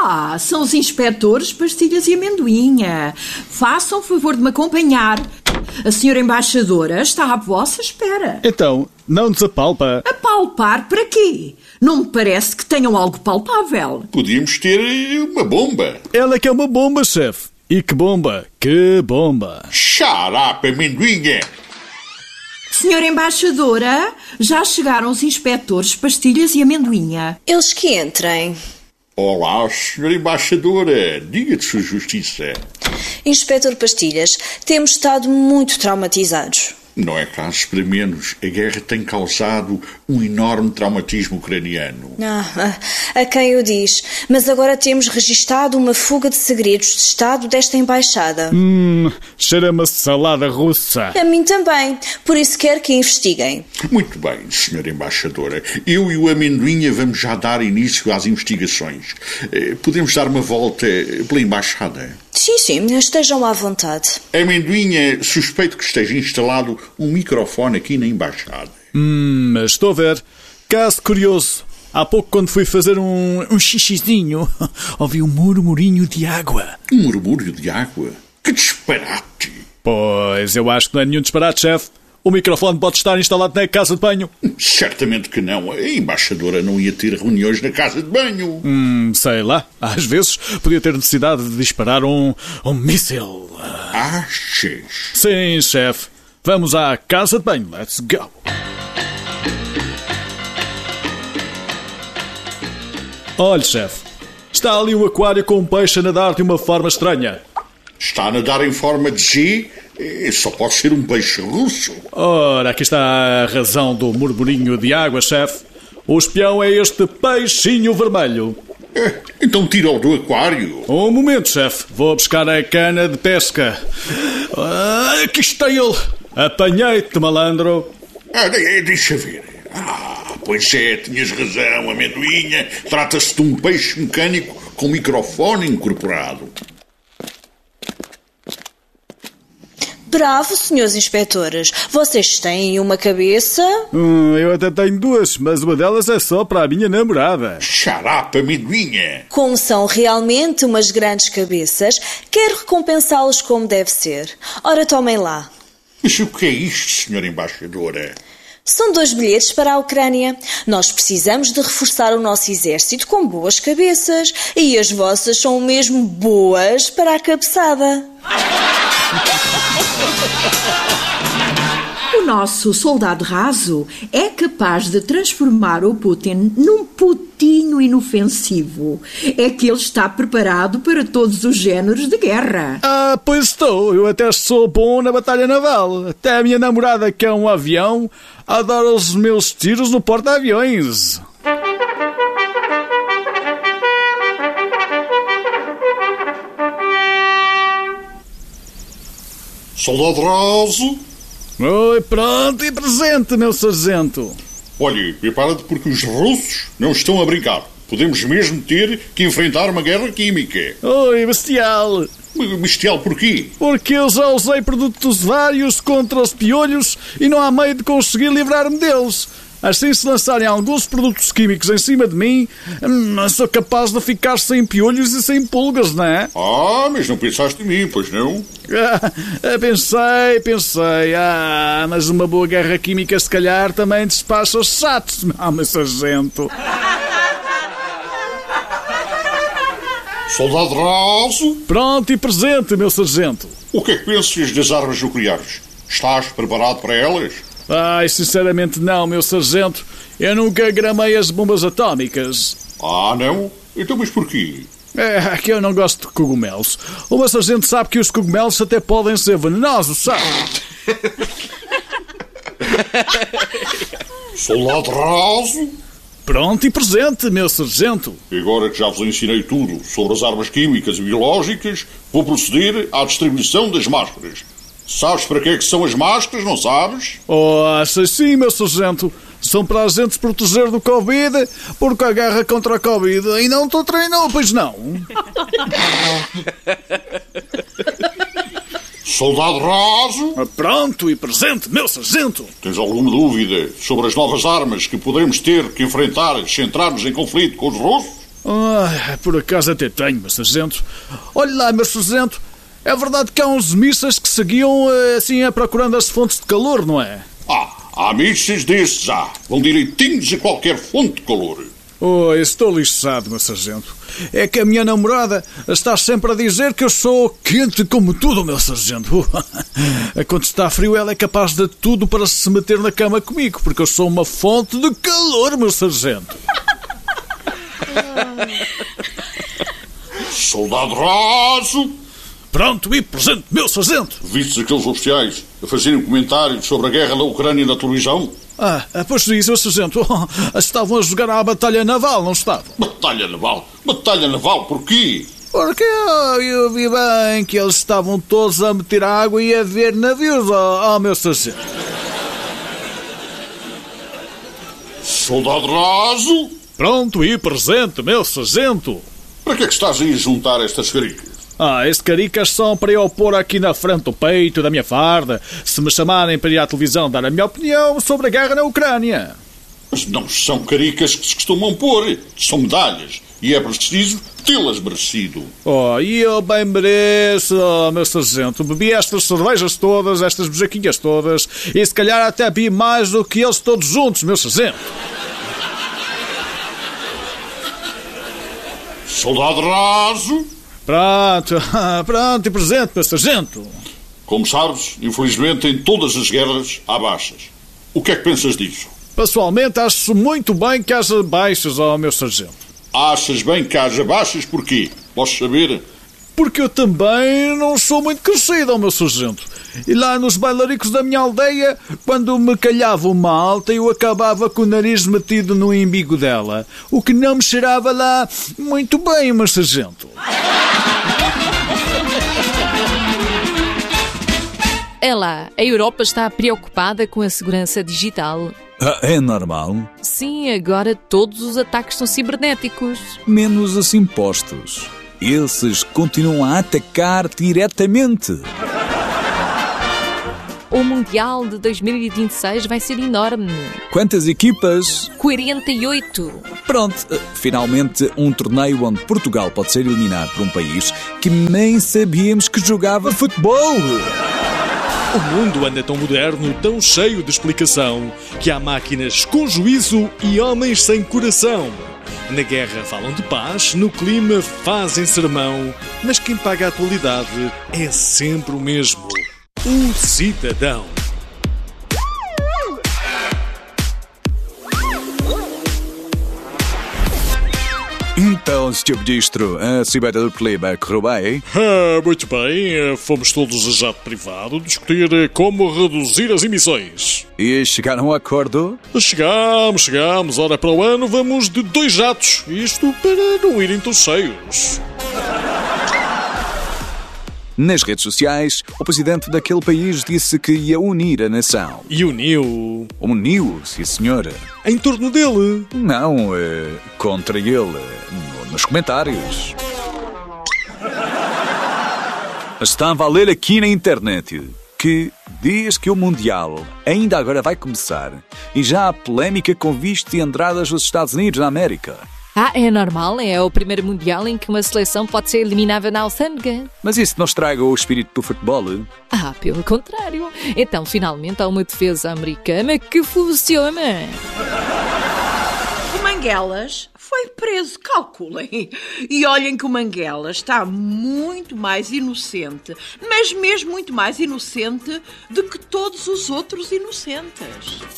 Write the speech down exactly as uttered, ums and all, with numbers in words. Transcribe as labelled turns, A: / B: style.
A: Ah, são os inspetores Pastilhas e Amendoinha. Façam o favor de me acompanhar. A senhora embaixadora está à vossa espera.
B: Então, não desapalpa.
A: Apalpar para quê? Não me parece que tenham algo palpável.
C: Podíamos ter uma bomba.
B: Ela que é uma bomba, chefe. E que bomba, que bomba.
C: Xarapa, amendoinha.
A: Senhora embaixadora, já chegaram os inspetores Pastilhas e Amendoinha.
D: Eles que entrem.
C: Olá, senhora embaixadora. Diga de sua justiça.
D: Inspetor Pastilhas, temos estado muito traumatizados.
C: Não é caso para menos. A guerra tem causado um enorme traumatismo ucraniano.
D: Ah, a, a quem o diz. Mas agora temos registado uma fuga de segredos de Estado desta embaixada.
B: Hum, cheira-me salada russa.
D: A mim também. Por isso quero que investiguem.
C: Muito bem, senhora embaixadora. Eu e o Amendoinha vamos já dar início às investigações. Podemos dar uma volta pela embaixada?
D: Sim, sim, estejam à vontade.
C: Amendoinha, suspeito que esteja instalado um microfone aqui na embaixada.
B: Hum, mas estou a ver. Caso curioso. Há pouco, quando fui fazer um, um xixizinho, ouvi um murmurinho de água.
C: Um murmúrio de água? Que disparate!
B: Pois, eu acho que não é nenhum disparate, chefe. O microfone pode estar instalado na casa de banho.
C: Certamente que não. A embaixadora não ia ter reuniões na casa de banho.
B: Hum, sei lá. Às vezes podia ter necessidade de disparar um, um míssil.
C: Achas?
B: Sim, chefe. Vamos à casa de banho. Let's go. Olhe, chefe. Está ali um aquário com um peixe a nadar de uma forma estranha.
C: Está a nadar em forma de G? Só pode ser um peixe russo.
B: Ora, aqui está a razão do murmurinho de água, chefe. O espião é este peixinho vermelho.
C: É, então tira-o do aquário.
B: Um momento, chefe. Vou buscar a cana de pesca. Ah, aqui está ele. Apanhei-te, malandro.
C: Ah, deixa ver. Ah, pois é, tinhas razão, Amendoinha. Trata-se de um peixe mecânico com microfone incorporado.
D: Bravo, senhores inspetores. Vocês têm uma cabeça?
B: Hum, eu até tenho duas, mas uma delas é só para a minha namorada.
C: Xarapa, Amendoinha.
D: Como são realmente umas grandes cabeças, quero recompensá-los como deve ser. Ora, tomem lá.
C: Mas o que é isto, senhora embaixadora?
D: São dois bilhetes para a Ucrânia. Nós precisamos de reforçar o nosso exército com boas cabeças. E as vossas são mesmo boas para a cabeçada.
A: O nosso soldado raso é capaz de transformar o Putin num putinho inofensivo. É que ele está preparado para todos os géneros de guerra.
B: Ah, pois estou. Eu até sou bom na batalha naval. Até a minha namorada, que é um avião, adora os meus tiros no porta-aviões.
C: Soldado raso.
B: Oi, pronto e presente, meu sargento.
C: Olhe, prepara-te porque os russos não estão a brincar. Podemos mesmo ter que enfrentar uma guerra química.
B: Oi, bestial.
C: Bestial porquê?
B: Porque eu já usei produtos vários contra os piolhos e não há meio de conseguir livrar-me deles. Assim, se lançarem alguns produtos químicos em cima de mim, hum, sou capaz de ficar sem piolhos e sem pulgas, não é?
C: Ah, mas não pensaste em mim, pois não?
B: Ah, pensei, pensei. Ah, mas uma boa guerra química se calhar também despacha os chatos, meu sargento.
C: Soldado raso.
B: Pronto e presente, meu sargento.
C: O que é que pensas das armas nucleares? Estás preparado para elas?
B: Ai, sinceramente não, meu sargento. Eu nunca gramei as bombas atómicas.
C: Ah, não? Então, mas porquê?
B: É que eu não gosto de cogumelos. O meu sargento sabe que os cogumelos até podem ser venenosos, sabe?
C: Soldado raso.
B: Pronto e presente, meu sargento.
C: Agora que já vos ensinei tudo sobre as armas químicas e biológicas, vou proceder à distribuição das máscaras. Sabes para que é que são as máscaras, não sabes?
B: Oh, sei sim, meu sargento. São para a gente se proteger do Covid, porque a guerra contra a Covid ainda não estou treinando, pois não?
C: Soldado raso.
B: Pronto e presente, meu sargento.
C: Tens alguma dúvida sobre as novas armas que podemos ter que enfrentar se entrarmos em conflito com os russos?
B: Ah, por acaso até tenho, meu sargento. Olhe lá, meu sargento, é verdade que há uns mísseis que seguiam assim procurando as fontes de calor, não é?
C: Ah, há mísseis desses, há. Vão direitinhos a qualquer fonte de calor.
B: Oh, estou lixado, meu sargento. É que a minha namorada está sempre a dizer que eu sou quente como tudo, meu sargento. Quando está frio, ela é capaz de tudo para se meter na cama comigo, porque eu sou uma fonte de calor, meu sargento.
C: Soldado raso!
B: Pronto e presente, meu sargento.
C: Vistes aqueles oficiais a fazerem comentários sobre a guerra na Ucrânia na televisão?
B: Ah, pois isso, meu sargento. Oh, estavam a jogar à batalha naval, não estavam?
C: Batalha naval? Batalha naval porquê?
B: Porque eu, eu vi bem que eles estavam todos a meter água e a ver navios, ó oh, meu sargento.
C: Soldado raso!
B: Pronto e presente, meu sargento.
C: Para que é que estás aí a juntar estas caricas?
B: Ah, este caricas são para eu pôr aqui na frente do peito da minha farda, se me chamarem para ir à televisão dar a minha opinião sobre a guerra na Ucrânia.
C: Mas não são caricas que se costumam pôr, são medalhas, e é preciso tê-las merecido.
B: Oh, e eu bem mereço, oh, meu sargento. Bebi estas cervejas todas, estas bejaquinhas todas, e se calhar até bebi mais do que eles todos juntos, meu sargento.
C: Soldado raso!
B: Pronto, pronto e presente, meu sargento.
C: Como sabes, infelizmente em todas as guerras há baixas. O que é que pensas disso?
B: Pessoalmente acho muito bem que haja baixas, ó, meu sargento.
C: Achas bem que haja baixas porquê? Posso saber?
B: Porque eu também não sou muito crescido, ó, meu sargento. E lá nos bailaricos da minha aldeia, quando me calhava uma alta, eu acabava com o nariz metido no embigo dela, o que não me cheirava lá muito bem, meu sargento.
E: É lá, a Europa está preocupada com a segurança digital.
F: Ah, é normal.
E: Sim, agora todos os ataques são cibernéticos.
F: Menos os impostos. Esses continuam a atacar diretamente.
E: O Mundial de dois mil e vinte e seis vai ser enorme.
F: Quantas equipas?
E: quarenta e oito.
F: Pronto, finalmente um torneio onde Portugal pode ser eliminado por um país que nem sabíamos que jogava futebol.
G: O mundo anda tão moderno, tão cheio de explicação, que há máquinas com juízo e homens sem coração. Na guerra falam de paz, no clima fazem sermão, mas quem paga a atualidade é sempre o mesmo: o cidadão.
F: Então, senhor Ministro, a cimeira do clima correu bem?
G: Ah, muito bem, fomos todos a jato privado discutir como reduzir as emissões.
F: E chegaram a um acordo?
G: Chegamos, chegamos. Ora, para o ano vamos de dois jatos. Isto para não irem tão cheios.
F: Nas redes sociais, o presidente daquele país disse que ia unir a nação.
G: E uniu?
F: Uniu, sim senhora.
G: Em torno dele?
F: Não, é contra ele, nos comentários. Estava a ler aqui na internet que diz que o Mundial ainda agora vai começar e já há polémica com visto e entradas dos Estados Unidos da América.
E: Ah, é normal, é o primeiro Mundial em que uma seleção pode ser eliminada na alfândega.
F: Mas isso não estraga o espírito do futebol?
E: Ah, pelo contrário. Então, finalmente, há uma defesa americana que funciona.
A: O Manguelas foi preso, calculem. E olhem que o Manguelas está muito mais inocente, mas mesmo muito mais inocente do que todos os outros inocentes.